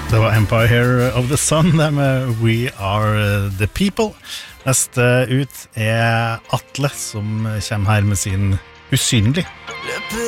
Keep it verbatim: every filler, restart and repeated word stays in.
Det var Empire of the Sun der med We Are the People. Neste ut er Atle som kommer her med sin Usynlig.